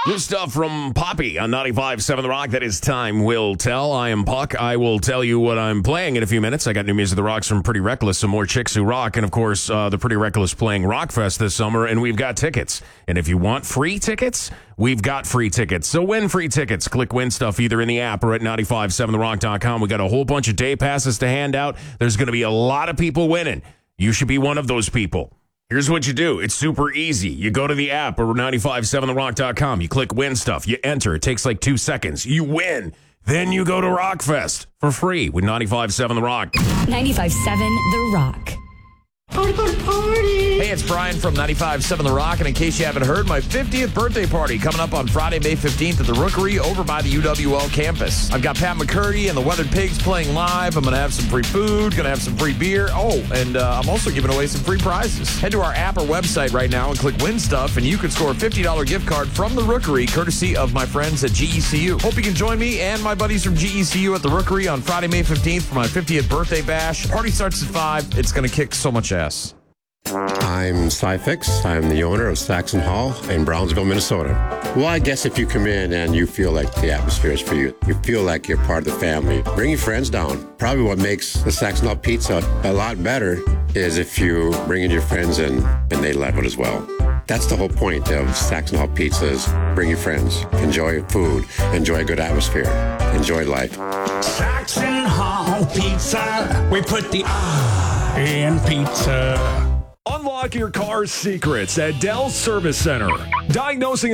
New stuff from Poppy on 95.7 The Rock. That is Time Will Tell. I am Puck. I will tell you what I'm playing in a few minutes. I got new music of the Rocks from Pretty Reckless, some more Chicks Who Rock, and of course, the Pretty Reckless playing Rockfest this summer, and we've got tickets. And if you want free tickets, we've got free tickets. So win free tickets. Click Win Stuff either in the app or at 957therock.com. We got a whole bunch of day passes to hand out. There's going to be a lot of people winning. You should be one of those people. Here's what you do. It's super easy. You go to the app or 957therock.com. You click Win Stuff. You enter. It takes like 2 seconds. You win. Then you go to Rockfest for free with 95.7 The Rock. 95.7 The Rock. Party, party, party. Hey, it's Brian from 95.7 The Rock, and in case you haven't heard, my 50th birthday party coming up on Friday, May 15th at the Rookery over by the UWL campus. I've got Pat McCurdy and the Weathered Pigs playing live. I'm going to have some free food, going to have some free beer. Oh, and I'm also giving away some free prizes. Head to our app or website right now and click Win Stuff, and you can score a $50 gift card from the Rookery, courtesy of my friends at GECU. Hope you can join me and my buddies from GECU at the Rookery on Friday, May 15th for my 50th birthday bash. Party starts at 5. It's going to kick so much ass. I'm Cyfix. I'm the owner of Saxon Hall in Brownsville, Minnesota. Well, I guess if you come in and you feel like the atmosphere is for you, you feel like you're part of the family, bring your friends down. Probably what makes the Saxon Hall pizza a lot better is if you bring in your friends and they love it as well. That's the whole point of Saxon Hall pizzas. Bring your friends, enjoy food, enjoy a good atmosphere, enjoy life. Saxon Hall Pizza. We put the in pizza. Unlock your car's secrets at Dell Service Center. Diagnosing